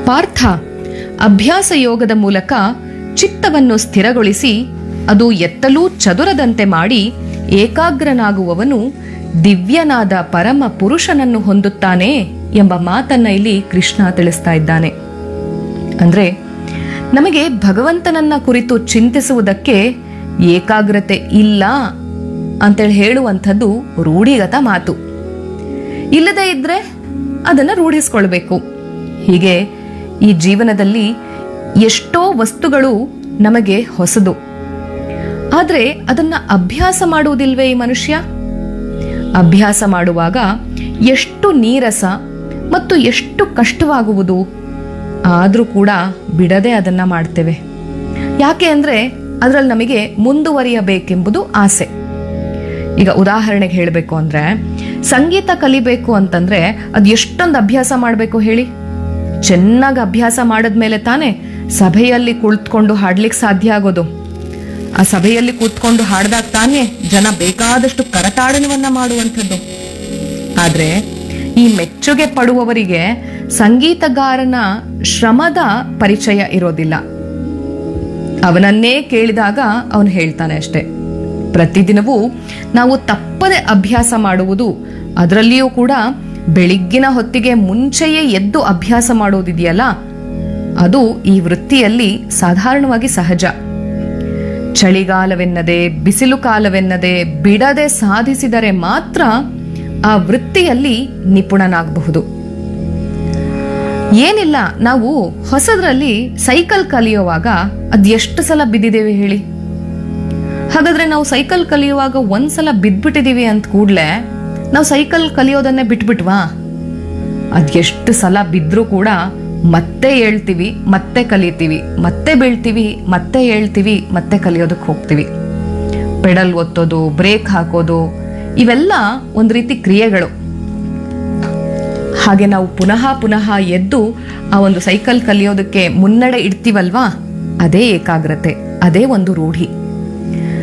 ಪಾರ್ಥ ಅಭ್ಯಾಸ ಯೋಗದ ಮೂಲಕ ಚಿತ್ತವನ್ನು ಸ್ಥಿರಗೊಳಿಸಿ ಅದು ಎತ್ತಲೂ ಚದುರದಂತೆ ಮಾಡಿ ಏಕಾಗ್ರನಾಗುವವನು ದಿವ್ಯನಾದ ಪರಮ ಪುರುಷನನ್ನು ಹೊಂದುತ್ತಾನೆ ಎಂಬ ಮಾತನ್ನ ಇಲ್ಲಿ ಕೃಷ್ಣ ತಿಳಿಸ್ತಾ ಇದ್ದಾನೆ. ಅಂದ್ರೆ ನಮಗೆ ಭಗವಂತನನ್ನ ಕುರಿತು ಚಿಂತಿಸುವುದಕ್ಕೆ ಏಕಾಗ್ರತೆ ಇಲ್ಲ ಅಂತೇಳಿ ಹೇಳುವಂಥದ್ದು ರೂಢಿಗತ ಮಾತು. ಇಲ್ಲದೇ ಇದ್ರೆ ಅದನ್ನ ರೂಢಿಸ್ಕೊಳ್ಬೇಕು. ಹೀಗೆ ಈ ಜೀವನದಲ್ಲಿ ಎಷ್ಟೋ ವಸ್ತುಗಳು ನಮಗೆ ಹೊಸದು, ಆದ್ರೆ ಅದನ್ನ ಅಭ್ಯಾಸ ಮಾಡುವುದಿಲ್ವೇ ಈ ಮನುಷ್ಯ? ಅಭ್ಯಾಸ ಮಾಡುವಾಗ ಎಷ್ಟು ನೀರಸ ಮತ್ತು ಎಷ್ಟು ಕಷ್ಟವಾಗುವುದು, ಆದ್ರೂ ಕೂಡ ಬಿಡದೆ ಅದನ್ನ ಮಾಡ್ತೇವೆ. ಯಾಕೆ ಅಂದ್ರೆ ಅದರಲ್ಲಿ ನಮಗೆ ಮುಂದುವರಿಯಬೇಕೆಂಬುದು ಆಸೆ. ಈಗ ಉದಾಹರಣೆಗೆ ಹೇಳಬೇಕು ಅಂದ್ರೆ, ಸಂಗೀತ ಕಲಿಬೇಕು ಅಂತಂದ್ರೆ ಅದು ಎಷ್ಟೊಂದು ಅಭ್ಯಾಸ ಮಾಡಬೇಕು ಹೇಳಿ. ಚೆನ್ನಾಗಿ ಅಭ್ಯಾಸ ಮಾಡಿದ್ಮೇಲೆ ತಾನೇ ಸಭೆಯಲ್ಲಿ ಕುಳಿತುಕೊಂಡು ಹಾಡ್ಲಿಕ್ಕೆ ಸಾಧ್ಯ ಆಗೋದು. ಆ ಸಭೆಯಲ್ಲಿ ಕೂತ್ಕೊಂಡು ಹಾಡ್ದಾಗ ತಾನೇ ಜನ ಬೇಕಾದಷ್ಟು ಕರತಾಡನವನ್ನ ಮಾಡುವಂಥದ್ದು. ಆದ್ರೆ ಈ ಮೆಚ್ಚುಗೆ ಪಡುವವರಿಗೆ ಸಂಗೀತಗಾರನ ಶ್ರಮದ ಪರಿಚಯ ಇರೋದಿಲ್ಲ. ಅವನನ್ನೇ ಕೇಳಿದಾಗ ಅವನು ಹೇಳ್ತಾನೆ ಅಷ್ಟೆ. ಪ್ರತಿದಿನವೂ ನಾವು ತಪ್ಪದೆ ಅಭ್ಯಾಸ ಮಾಡುವುದು, ಅದರಲ್ಲಿಯೂ ಕೂಡ ಬೆಳಿಗ್ಗಿನ ಹೊತ್ತಿಗೆ ಮುಂಚೆಯೇ ಎದ್ದು ಅಭ್ಯಾಸ ಮಾಡೋದಿದೆಯಲ್ಲ, ಅದು ಈ ವೃತ್ತಿಯಲ್ಲಿ ಸಾಧಾರಣವಾಗಿ ಸಹಜ. ಚಳಿಗಾಲವೆನ್ನದೆ ಬಿಸಿಲು ಕಾಲವೆನ್ನದೆ ಬಿಡದೆ ಸಾಧಿಸಿದರೆ ಮಾತ್ರ ಆ ವೃತ್ತಿಯಲ್ಲಿ ನಿಪುಣನಾಗಬಹುದು. ಏನಿಲ್ಲ, ನಾವು ಹೊಸದ್ರಲ್ಲಿ ಸೈಕಲ್ ಕಲಿಯುವಾಗ ಅದೆಷ್ಟು ಸಲ ಬಿದ್ದಿದ್ದೇವೆ ಹೇಳಿ. ಹಾಗಾದ್ರೆ ನಾವು ಸೈಕಲ್ ಕಲಿಯುವಾಗ ಒಂದ್ಸಲ ಬಿದ್ಬಿಟ್ಟಿದೀವಿ ಅಂತ ಕೂಡ್ಲೆ ನಾವು ಸೈಕಲ್ ಕಲಿಯೋದನ್ನೇ ಬಿಟ್ಬಿಟ್ವಾ? ಅದೆಷ್ಟು ಸಲ ಬಿದ್ರೂ ಕೂಡ ಮತ್ತೆ ಹೇಳ್ತೀವಿ, ಮತ್ತೆ ಕಲಿತೀವಿ, ಮತ್ತೆ ಬೀಳ್ತೀವಿ, ಮತ್ತೆ ಹೇಳ್ತೀವಿ, ಮತ್ತೆ ಕಲಿಯೋದಕ್ಕೆ ಹೋಗ್ತೀವಿ. ಪೆಡಲ್ ಒತ್ತೋದು, ಬ್ರೇಕ್ ಹಾಕೋದು, ಇವೆಲ್ಲ ಒಂದು ರೀತಿ ಕ್ರಿಯೆಗಳು. ಹಾಗೆ ನಾವು ಪುನಃ ಪುನಃ ಎದ್ದು ಆ ಒಂದು ಸೈಕಲ್ ಕಲಿಯೋದಕ್ಕೆ ಮುನ್ನಡೆ ಇಡ್ತೀವಲ್ವಾ, ಅದೇ ಏಕಾಗ್ರತೆ, ಅದೇ ಒಂದು ರೂಢಿ.